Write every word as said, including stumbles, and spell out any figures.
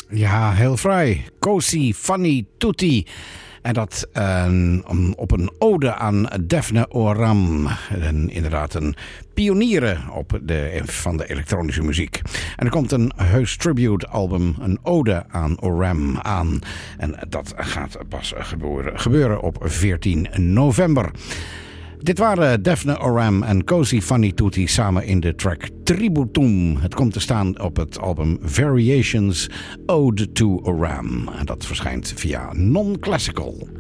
Ja, heel vrij. Cosi Fanny Tutti. En dat uh, op een ode aan Daphne Oram. En inderdaad een pioniere op de, van de elektronische muziek. En er komt een heus tribute album, een ode aan Oram aan. En dat gaat pas gebeuren, gebeuren op veertien november. Dit waren Daphne Oram en Cosi Fanny Tutti samen in de track Tributum. Het komt te staan op het album Variations Ode to Oram. En dat verschijnt via Non-Classical.